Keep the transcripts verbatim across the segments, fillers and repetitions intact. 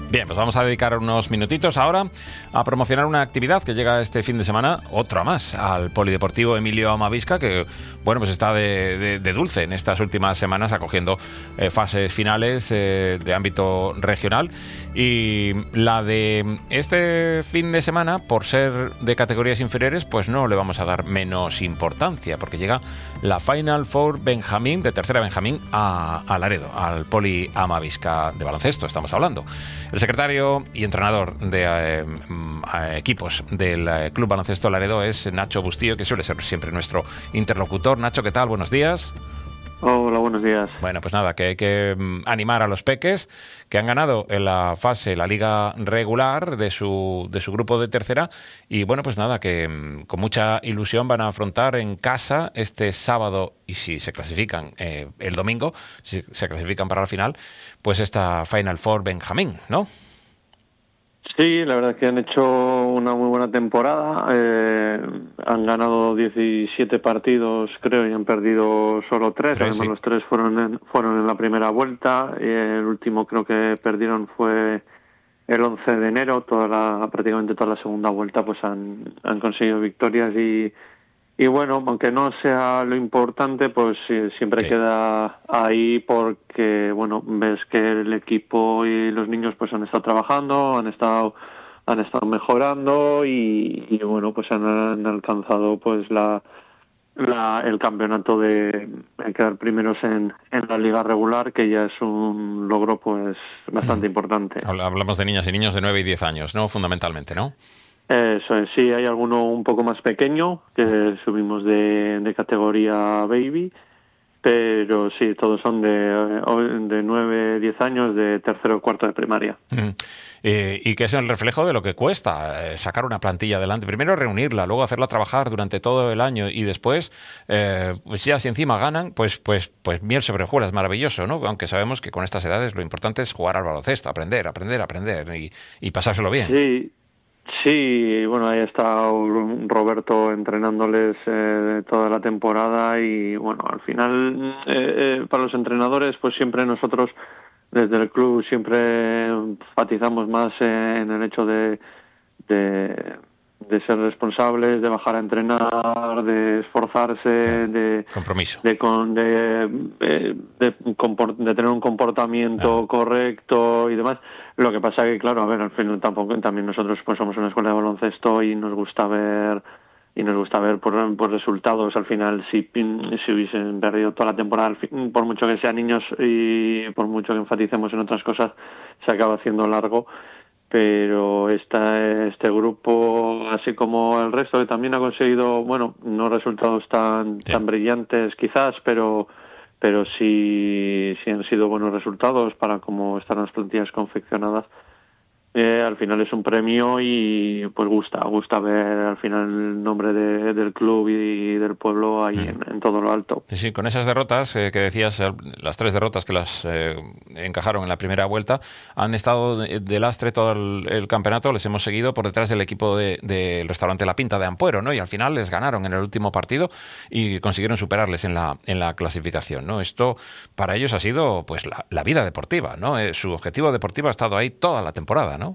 Bien, pues vamos a dedicar unos minutitos ahora a promocionar una actividad que llega este fin de semana, otra más, al Polideportivo Emilio Amavisca, que bueno, pues está de, de, de dulce en estas últimas semanas, acogiendo eh, fases finales eh, de ámbito regional. Y la de este fin de semana, por ser de categorías inferiores, pues no le vamos a dar menos importancia, porque llega la Final Four Benjamín, de tercera Benjamín, a, a Laredo, al Poli Amavisca de baloncesto, estamos hablando. El secretario y entrenador de eh, eh, equipos del eh, Club Baloncesto Laredo es Nacho Bustillo, que suele ser siempre nuestro interlocutor. Nacho, ¿qué tal? Buenos días. Hola, buenos días. Bueno, pues nada, que hay que um, animar a los peques que han ganado en la fase, la liga regular de su, de su grupo de tercera, y bueno, pues nada, que um, con mucha ilusión van a afrontar en casa este sábado, y si se clasifican eh, el domingo, si se clasifican para la final, pues esta Final Four Benjamín, ¿no? Sí, la verdad es que han hecho una muy buena temporada. Eh, han ganado diecisiete partidos, creo, y han perdido solo tres. tres Además, sí. los tres fueron en, fueron en la primera vuelta. Y el último creo que perdieron fue el once de enero. Toda la, prácticamente toda la segunda vuelta pues han, han conseguido victorias y Y bueno, aunque no sea lo importante, pues sí, siempre sí. queda ahí porque, bueno, ves que el equipo y los niños pues han estado trabajando, han estado han estado mejorando y, y bueno, pues han, han alcanzado pues la, la el campeonato de, de quedar primeros en, en la liga regular, que ya es un logro pues bastante mm. importante. Hablamos de niñas y niños de nueve y diez años, ¿no? Fundamentalmente, ¿no? Eso es, sí, hay alguno un poco más pequeño que subimos de, de categoría baby, pero sí, todos son de, de nueve, diez años, de tercero o cuarto de primaria. Mm. Eh, y que es el reflejo de lo que cuesta eh, sacar una plantilla adelante. Primero reunirla, luego hacerla trabajar durante todo el año y después, eh, pues ya si encima ganan, pues, pues, pues miel sobre hojuelas, maravilloso, ¿no? Aunque sabemos que con estas edades lo importante es jugar al baloncesto, aprender, aprender, aprender y, y pasárselo bien. Sí. Sí, bueno, ahí está Roberto entrenándoles eh, toda la temporada y bueno, al final eh, eh, para los entrenadores pues siempre nosotros desde el club siempre enfatizamos más eh, en el hecho de, de de ser responsables, de bajar a entrenar, de esforzarse, de compromiso, de de, de, de, comport, de tener un comportamiento ah. correcto y demás. Lo que pasa que, claro, a ver, al final tampoco, también nosotros pues somos una escuela de baloncesto y nos gusta ver y nos gusta ver por, por resultados. Al final, si si hubiesen perdido toda la temporada, por mucho que sean niños y por mucho que enfaticemos en otras cosas, se acaba haciendo largo. Pero esta, este grupo, así como el resto, que también ha conseguido, bueno, no resultados tan sí. tan brillantes quizás, pero pero sí, sí han sido buenos resultados para cómo están las plantillas confeccionadas. Eh, al final es un premio y pues gusta, gusta ver al final el nombre de, del club y del pueblo ahí mm. en, en todo lo alto. Sí, sí, con esas derrotas eh, que decías, las tres derrotas que las eh, encajaron en la primera vuelta, han estado de, de lastre todo el, el campeonato, les hemos seguido por detrás del equipo del de, de restaurante La Pinta de Ampuero, ¿no? Y al final les ganaron en el último partido y consiguieron superarles en la, en la clasificación, ¿no? Esto para ellos ha sido pues la, la vida deportiva, ¿no? Eh, su objetivo deportivo ha estado ahí toda la temporada, ¿no?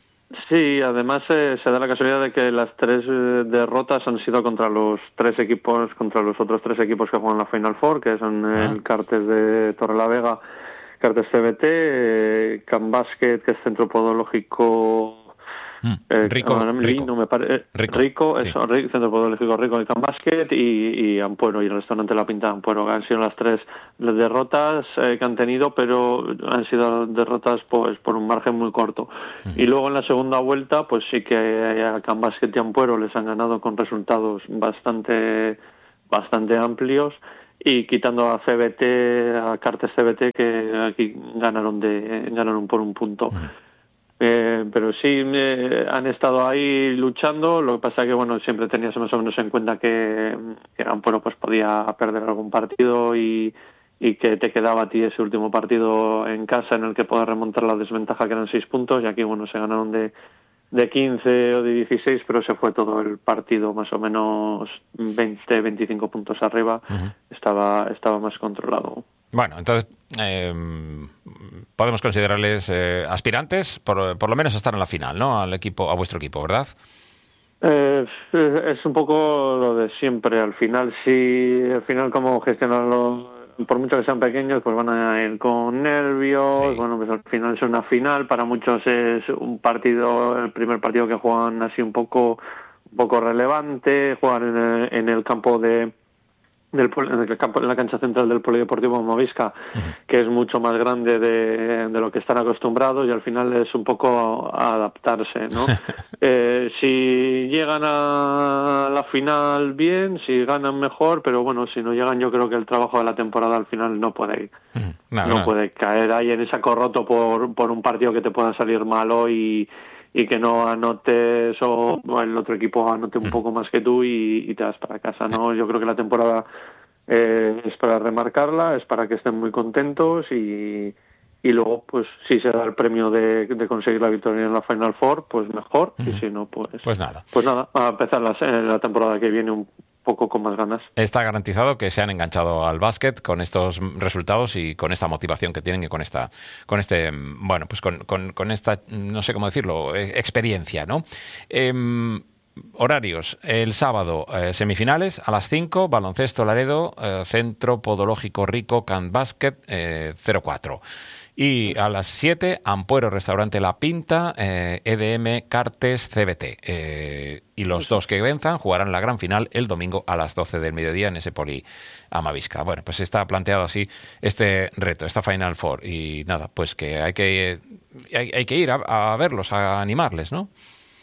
Sí, además eh, se da la casualidad de que las tres eh, derrotas han sido contra los tres equipos, contra los otros tres equipos que juegan la Final Four, que son ah. el Cartes de Torrelavega, Cartes C B T, eh, Can Basket, que es Centro Podológico Mm. Eh, rico, no, rico, no me pare... rico, rico sí. eso, rico, Centro Podológico Rico, el Can Basket y, y Ampuero y el restaurante La Pinta de Ampuero. Han sido las tres las derrotas eh, que han tenido, pero han sido derrotas pues por un margen muy corto. Mm. Y luego en la segunda vuelta, pues sí que a Can Basket y Ampuero les han ganado con resultados bastante bastante amplios. Y quitando a C B T, a Cartes C B T, que aquí ganaron de ganaron por un punto. Mm. Eh, pero sí eh, han estado ahí luchando. Lo que pasa que bueno, siempre tenías más o menos en cuenta que, que Ampuero pues podía perder algún partido y, y que te quedaba a ti ese último partido en casa en el que poder remontar la desventaja, que eran seis puntos, y aquí bueno, se ganaron de de quince o de dieciséis, pero se fue todo el partido más o menos veinte, veinticinco puntos arriba. Uh-huh. estaba estaba más controlado. Bueno, entonces eh, podemos considerarles eh, aspirantes, por, por lo menos a estar en la final, ¿no? Al equipo, a vuestro equipo, ¿verdad? Eh, es un poco lo de siempre. Al final, sí, al final cómo gestionarlo, por mucho que sean pequeños, pues van a ir con nervios. Sí. Bueno, pues al final es una final. Para muchos es un partido, el primer partido que juegan así un poco, un poco relevante. Juegan en el, en el campo de del en el campo, en la cancha central del Polideportivo Movisca, uh-huh. que es mucho más grande de, de lo que están acostumbrados, y al final es un poco adaptarse, ¿no? eh, si llegan a la final bien, si ganan mejor, pero bueno, si no llegan, yo creo que el trabajo de la temporada al final no puede uh-huh. no, no, no puede caer ahí en saco roto por, por un partido que te pueda salir malo y y que no anotes o, o el otro equipo anote un poco más que tú y, y te vas para casa, ¿no? Yo creo que la temporada eh, es para remarcarla, es para que estén muy contentos y, y luego, pues, si se da el premio de, de conseguir la victoria en la Final Four, pues mejor, uh-huh. y si no, pues, pues nada. Pues nada, a empezar la, la temporada que viene un poco con más ganas. Está garantizado que se han enganchado al básquet con estos resultados y con esta motivación que tienen y con esta, con este, bueno, pues con, con, con esta, no sé cómo decirlo, experiencia, ¿no? Eh, horarios, el sábado, eh, semifinales a las cinco, baloncesto Laredo, eh, Centro Podológico Rico Can Basket, eh, cero cuatro. Y a las siete, Ampuero Restaurante La Pinta, eh, E D M Cartes C B T. Eh, y los dos que venzan jugarán la gran final el domingo a las doce del mediodía en ese Poli Amavisca. Bueno, pues está planteado así este reto, esta Final Four. Y nada, pues que hay que, hay, hay que ir a, a verlos, a animarles, ¿no?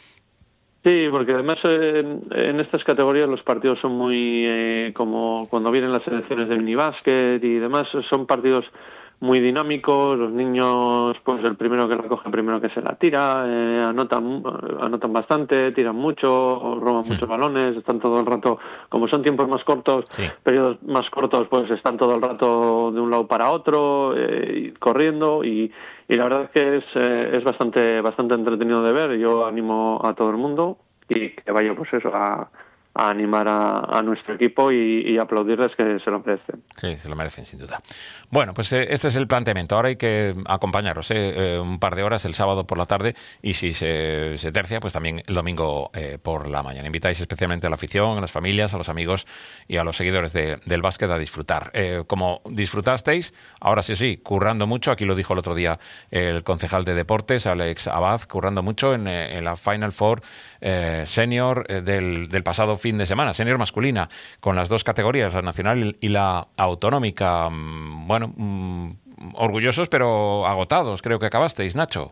Sí, porque además eh, en estas categorías los partidos son muy, eh, como cuando vienen las selecciones de minibásquet y demás, son partidos muy dinámicos. Los niños, pues el primero que la coge, el primero que se la tira, eh, anotan anotan bastante, tiran mucho, roban sí. muchos balones, están todo el rato, como son tiempos más cortos, sí. periodos más cortos, pues están todo el rato de un lado para otro, eh, corriendo y, y la verdad es que es, eh, es bastante bastante entretenido de ver. Yo animo a todo el mundo y que vaya pues eso a a animar a, a nuestro equipo y, y aplaudirles, que se lo merecen. Sí, se lo merecen, sin duda. Bueno, pues eh, este es el planteamiento. Ahora hay que acompañaros eh, eh, un par de horas el sábado por la tarde y si se, se tercia, pues también el domingo eh, por la mañana. Invitáis especialmente a la afición, a las familias, a los amigos y a los seguidores de, del básquet a disfrutar. Eh, como disfrutasteis, ahora sí, sí, currando mucho. Aquí lo dijo el otro día el concejal de deportes, Alex Abad, currando mucho en, en la Final Four eh, senior eh, del, del pasado fin fin de semana, senior masculina, con las dos categorías, la nacional y la autonómica. Bueno, mmm, orgullosos pero agotados, creo que acabasteis, Nacho.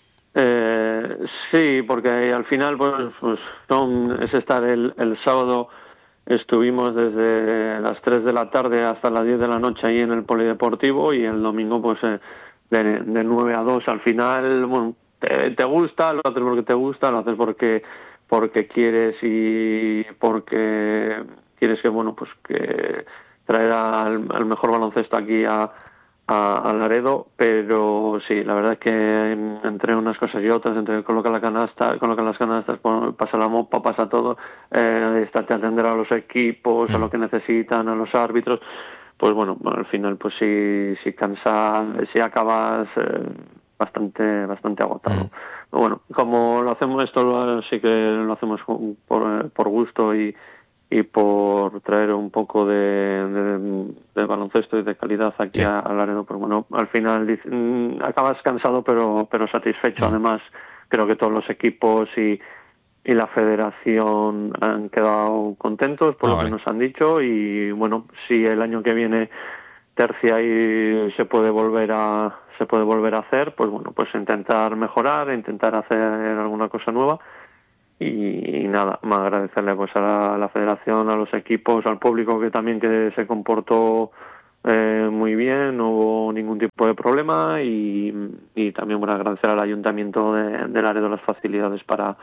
Eh, sí, porque al final pues, pues son, es estar el, el sábado, estuvimos desde las tres de la tarde hasta las diez de la noche ahí en el Polideportivo y el domingo pues eh, de, de nueve a dos. Al final, bueno, te, te gusta, lo haces porque te gusta, lo haces porque porque quieres y porque quieres que bueno pues que traer al, al mejor baloncesto aquí a, a, a Laredo, pero sí, la verdad es que entre unas cosas y otras, entre colocar la canasta, colocar las canastas, pasa la mopa, pasa todo, eh, estarte a atender a los equipos, mm. a lo que necesitan, a los árbitros, pues bueno, al final pues sí, sí cansa, sí acabas eh, bastante bastante agotado. Mm. Bueno, como lo hacemos esto, sí que lo hacemos por, por gusto y, y por traer un poco de, de, de baloncesto y de calidad aquí sí. a, a Laredo, pero bueno, al final mmm, acabas cansado pero pero satisfecho. Mm. Además, creo que todos los equipos y, y la federación han quedado contentos por ah, lo vale. que nos han dicho y bueno, si el año que viene tercia y se puede volver a se puede volver a hacer, pues bueno, pues intentar mejorar, intentar hacer alguna cosa nueva y, y nada, más agradecerle pues a la, a la federación, a los equipos, al público que también que se comportó eh, muy bien, no hubo ningún tipo de problema y, y también bueno, agradecer al ayuntamiento de, de Laredo las facilidades para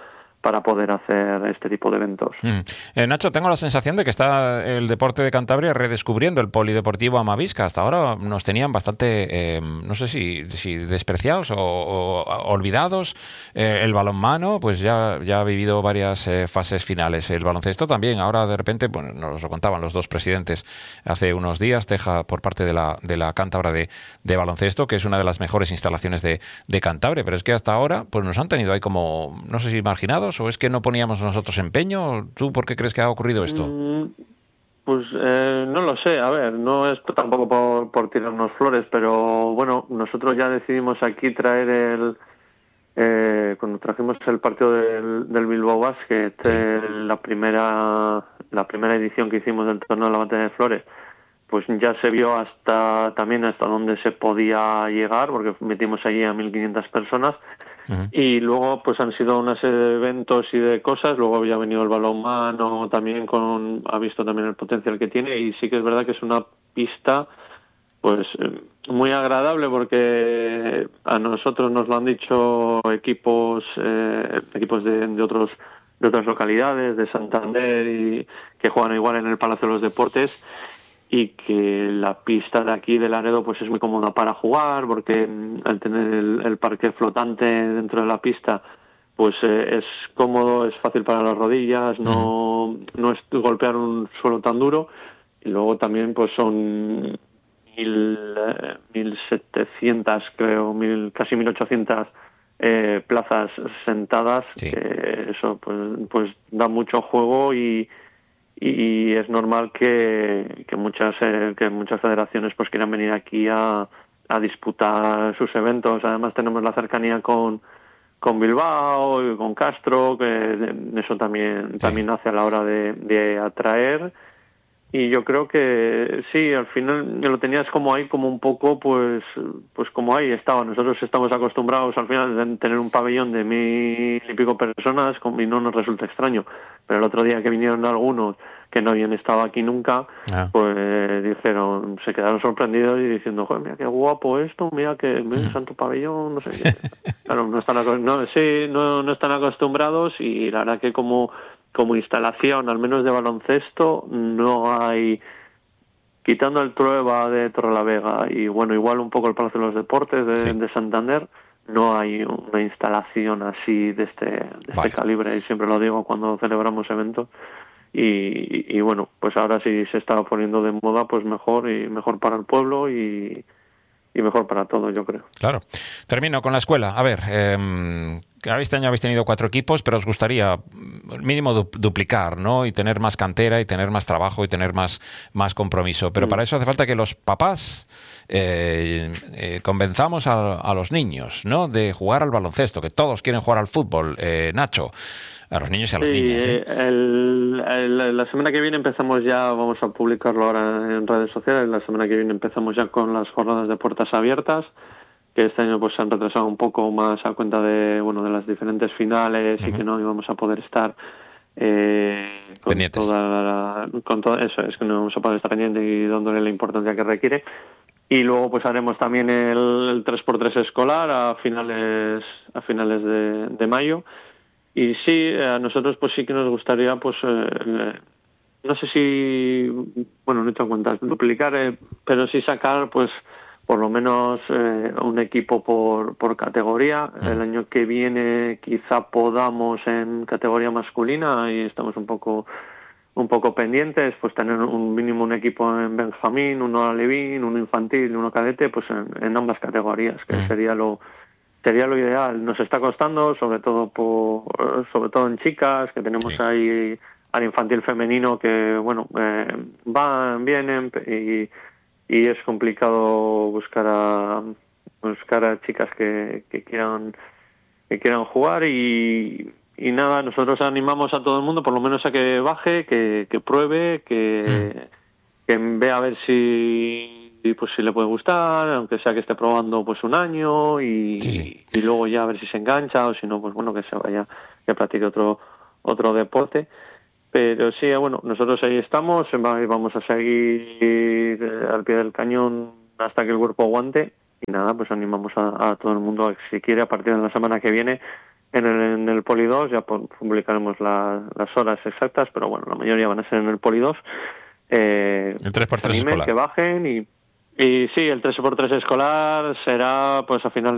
para poder hacer este tipo de eventos. Mm. Eh, Nacho, tengo la sensación de que está el deporte de Cantabria redescubriendo el polideportivo Amavisca. Hasta ahora nos tenían bastante, eh, no sé si, si despreciados o, o olvidados. Eh, el balonmano, pues ya, ya ha vivido varias eh, fases finales. El baloncesto también. Ahora de repente, bueno, nos lo contaban los dos presidentes hace unos días, Teja por parte de la, de la Cántabra de, de baloncesto, que es una de las mejores instalaciones de, de Cantabria. Pero es que hasta ahora pues nos han tenido ahí como, no sé si marginados, o es que no poníamos nosotros empeño. ¿Tú por qué crees que ha ocurrido esto? Mm, pues eh, no lo sé, a ver, no es tampoco por, por tirarnos flores, pero bueno, nosotros ya decidimos aquí traer el, eh, cuando trajimos el partido del, del Bilbao Basket, sí. eh, la primera la primera edición que hicimos del torneo de la Batalla de Flores, pues ya se vio hasta también hasta dónde se podía llegar, porque metimos allí a mil quinientas personas. Uh-huh. Y luego pues han sido una serie de eventos y de cosas. Luego había venido el balonmano también, con ha visto también el potencial que tiene, y sí que es verdad que es una pista pues muy agradable, porque a nosotros nos lo han dicho equipos eh, equipos de, de otros de otras localidades, de Santander, y que juegan igual en el Palacio de los Deportes, y que la pista de aquí de Laredo pues es muy cómoda para jugar, porque al tener el, el parque flotante dentro de la pista pues eh, es cómodo, es fácil para las rodillas, no, uh-huh. no es golpear un suelo tan duro. Y luego también pues son mil, eh, mil setecientas, creo, mil, casi mil ochocientas eh, plazas sentadas, sí. que eso pues, pues da mucho juego, y y es normal que, que muchas eh, que muchas federaciones pues quieran venir aquí a, a disputar sus eventos. Además tenemos la cercanía con con Bilbao y con Castro, que eso también sí. también hace a la hora de, de atraer. Y yo creo que sí, al final lo tenías como ahí, como un poco, pues pues como ahí estaba. Nosotros estamos acostumbrados al final a tener un pabellón de mil y pico personas, y no nos resulta extraño. Pero el otro día que vinieron algunos que no habían estado aquí nunca, ah. pues dijeron, se quedaron sorprendidos y diciendo, joder, mira qué guapo esto, mira que mira, santo pabellón, no sé qué. Claro, no están, no, sí, no, no están acostumbrados, y la verdad que como... como instalación, al menos de baloncesto, no hay, quitando el Trueba de Torrelavega y bueno, igual un poco el Palacio de los Deportes de, sí. de Santander, no hay una instalación así de este, de este calibre, y siempre lo digo cuando celebramos eventos. Y, y, y bueno, pues ahora sí se está poniendo de moda, pues mejor, y mejor para el pueblo y, y mejor para todo, yo creo. Claro. Termino con la escuela. A ver, eh, este año habéis tenido cuatro equipos, pero os gustaría mínimo du- duplicar, ¿no? Y tener más cantera, y tener más trabajo, y tener más, más compromiso. Pero mm. para eso hace falta que los papás eh, eh, convenzamos a, a los niños, ¿no? De jugar al baloncesto, que todos quieren jugar al fútbol. Eh, Nacho, a los niños y a las sí, niñas. ¿eh? El, el, la semana que viene empezamos ya, vamos a publicarlo ahora en redes sociales, la semana que viene empezamos ya con las jornadas de puertas abiertas, que este año pues se han retrasado un poco más a cuenta de bueno de las diferentes finales, uh-huh. y que no íbamos a poder estar eh, con pendientes. toda la, con todo eso, es que no vamos a poder estar pendientes y dándole la importancia que requiere. Y luego pues haremos también el, el tres por tres escolar a finales a finales de, de mayo. Y sí, a nosotros pues sí que nos gustaría, pues eh, no sé si, bueno, no he hecho cuentas, duplicar, eh, pero sí sacar pues por lo menos eh, un equipo por, por categoría. Mm. El año que viene quizá podamos en categoría masculina, y estamos un poco un poco pendientes, pues tener un mínimo un equipo en Benjamín, uno alevín, uno infantil y uno cadete, pues en, en ambas categorías, que mm. sería lo sería lo ideal. Nos está costando, sobre todo por, sobre todo en chicas, que tenemos sí. ahí al infantil femenino que, bueno, eh, van, vienen, y, y es complicado buscar a buscar a chicas que, que quieran que quieran jugar, y, y nada, nosotros animamos a todo el mundo, por lo menos a que baje, que, que pruebe, que, mm. que vea a ver si y pues si le puede gustar, aunque sea que esté probando pues un año, y, sí, sí. y luego ya a ver si se engancha, o si no, pues bueno, que se vaya, que practique otro otro deporte. Pero sí, bueno, nosotros ahí estamos, vamos a seguir al pie del cañón hasta que el cuerpo aguante, y nada, pues animamos a, a todo el mundo a que si quiere, a partir de la semana que viene, en el, en el Poli dos, ya publicaremos la, las horas exactas, pero bueno, la mayoría van a ser en el Poli dos. Eh, el tres por tres animen, escolar. Que bajen y, y sí, el tres por tres escolar será pues a final